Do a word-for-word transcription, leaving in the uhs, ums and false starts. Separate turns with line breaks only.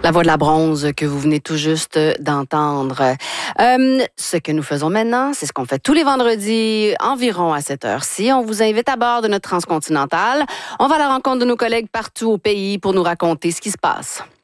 La voix de la bronze que vous venez tout juste d'entendre. Euh, ce que nous faisons maintenant, c'est ce qu'on fait tous les vendredis environ à cette heure-ci. On vous invite à bord de notre transcontinentale. On va à la rencontre de nos collègues partout au pays pour nous raconter ce qui se passe.